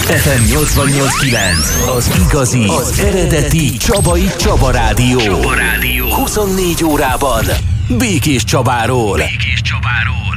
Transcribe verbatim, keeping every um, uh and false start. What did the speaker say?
ef em nyolcvannyolc kilenc, az igazi, az eredeti Csabai Csaba Rádió. Csaba Rádió. huszonnégy órában Békés Csabáról. Békés Csabáról.